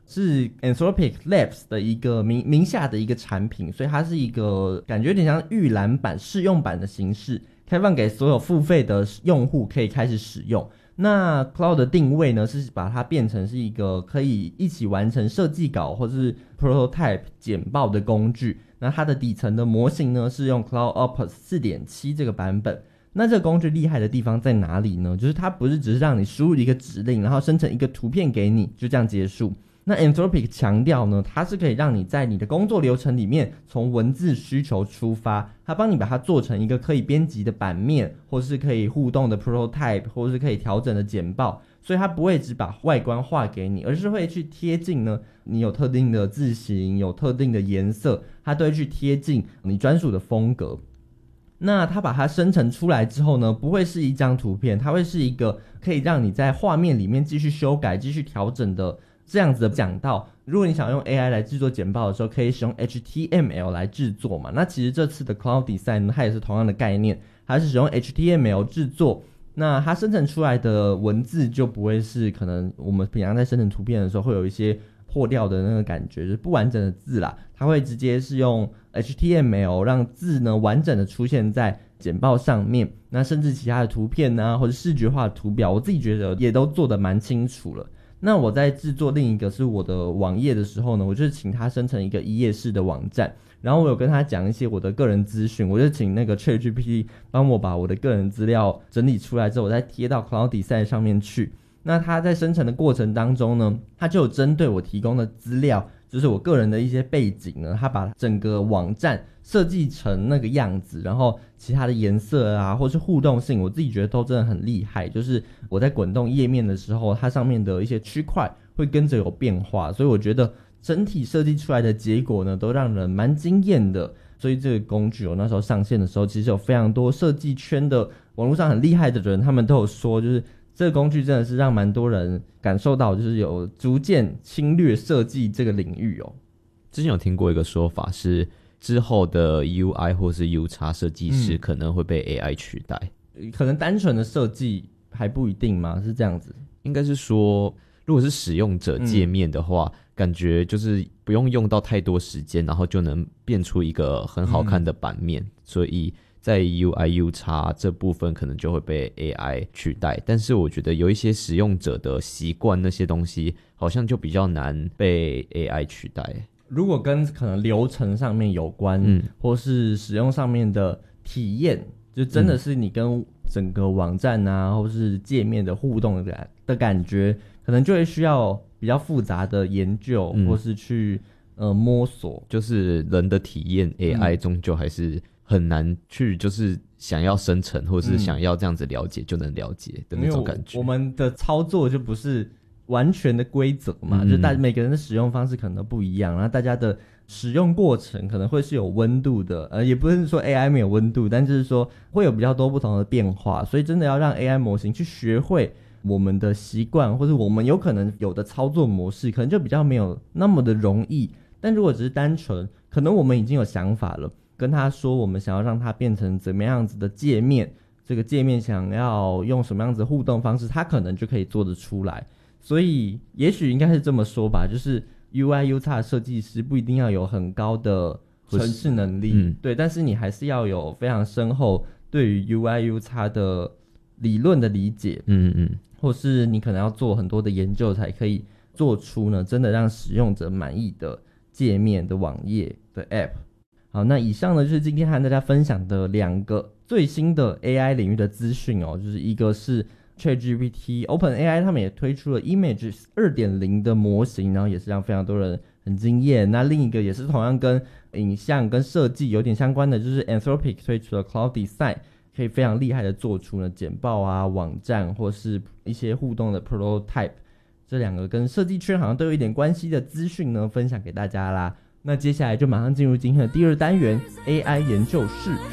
是 Anthropic Labs 的一个名下的一个产品，所以它是一个感觉有点像预览版试用版的形式，开放给所有付费的用户可以开始使用。那 Cloud 的定位呢，是把它变成是一个可以一起完成设计稿或是 prototype 简报的工具。那它的底层的模型呢，是用 Cloud Opus 4.7 这个版本。那这个工具厉害的地方在哪里呢？就是它不是只是让你输入一个指令，然后生成一个图片给你，就这样结束。那 Anthropic 强调呢，它是可以让你在你的工作流程里面从文字需求出发，它帮你把它做成一个可以编辑的版面，或是可以互动的 prototype， 或是可以调整的简报。所以它不会只把外观画给你，而是会去贴近呢你有特定的字型，有特定的颜色，它都会去贴近你专属的风格。那它把它生成出来之后呢，不会是一张图片，它会是一个可以让你在画面里面继续修改继续调整的这样子的讲道。如果你想用 AI 来制作简报的时候，可以使用 HTML 来制作嘛。那其实这次的 Cloud Design 呢，它也是同样的概念，它是使用 HTML 制作，那它生成出来的文字就不会是可能我们平常在生成图片的时候会有一些破掉的那个感觉，就是不完整的字啦，它会直接是用 HTML 让字呢完整的出现在简报上面。那甚至其他的图片啊，或者视觉化的图表，我自己觉得也都做得蛮清楚了。那我在制作另一个是我的网页的时候呢，我就请他生成一个一页式的网站，然后我有跟他讲一些我的个人资讯，我就请那个 ChatGPT 帮我把我的个人资料整理出来之后，我再贴到 Cloud Design 上面去。那他在生成的过程当中呢，他就有针对我提供的资料，就是我个人的一些背景呢，他把整个网站设计成那个样子，然后其他的颜色啊，或是互动性，我自己觉得都真的很厉害。就是我在滚动页面的时候，它上面的一些区块会跟着有变化，所以我觉得整体设计出来的结果呢，都让人蛮惊艳的。所以这个工具我那时候上线的时候，其实有非常多设计圈的网络上很厉害的人，他们都有说，就是这个工具真的是让蛮多人感受到，就是有逐渐侵略设计这个领域哦。 之前有听过一个说法是，之后的 UI 或是 UX 设计师可能会被 AI 取代， 可能单纯的设计还不一定吗？是这样子？ 应该是说，如果是使用者界面的话，感觉就是不用到太多时间，然后就能变出一个很好看的版面，所以在 UI、UX 这部分可能就会被 AI 取代。但是我觉得有一些使用者的习惯那些东西，好像就比较难被 AI 取代。 如果跟可能流程上面有关，或是使用上面的体验，就真的是你跟整个网站啊，或是界面的互动的感觉，可能就会需要比较复杂的研究，或是去摸索。就是人的体验 AI 终究还是很难去，就是想要生成或是想要这样子了解就能了解的那种感觉。 我们的操作就不是完全的规则嘛，就每个人的使用方式可能都不一样，然后大家的使用过程可能会是有温度的，也不是说 AI 没有温度，但就是说会有比较多不同的变化，所以真的要让 AI 模型去学会我们的习惯，或是我们有可能有的操作模式，可能就比较没有那么的容易。但如果只是单纯，可能我们已经有想法了，跟他说我们想要让它变成怎么样子的界面，这个界面想要用什么样子的互动方式，他可能就可以做得出来。所以也许应该是这么说吧，就是 UI、UX 设计师不一定要有很高的程式能力，对，但是你还是要有非常深厚对于 UI、UX 的理论的理解，或是你可能要做很多的研究才可以做出呢真的让使用者满意的界面的网页的 App。 好，那以上呢就是今天和大家分享的2个最新的 AI 领域的资讯哦，就是一个是ChatGPT OpenAI 他们也推出了 Image 2.0 的模型，然后也是让非常多人很惊艳。那另一个也是同样跟影像跟设计有点相关的，就是 Anthropic 推出的 Cloud Design， 可以非常厉害的做出呢简报啊、网站或是一些互动的 prototype。 这2个跟设计圈好像都有一点关系的资讯呢分享给大家啦。那接下来就马上进入今天的第2单元 AI 研究室。